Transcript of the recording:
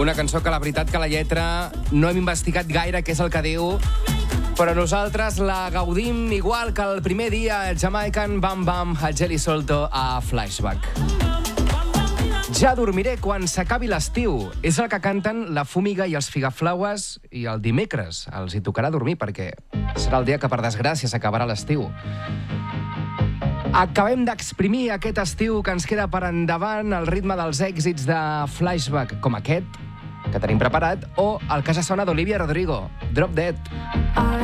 Una cançó que la veritat que la lletra no hem investigat gaire què és el que diu, però nosaltres la gaudim igual que el primer dia, el Jamaican Bam Bam, el Jelly Solto a Flashback. Ja dormiré quan s'acabi l'estiu. És el que canten la Fúmiga i els Figaflaues i el dimecres. Els hi tocarà dormir perquè serà el dia que, per desgràcia, s'acabarà l'estiu. Acabem d'exprimir aquest estiu que ens queda per endavant al ritme dels èxits de Flashback, com aquest, que tenim preparat, o el que ja sona d'Olivia Rodrigo, Drop Dead.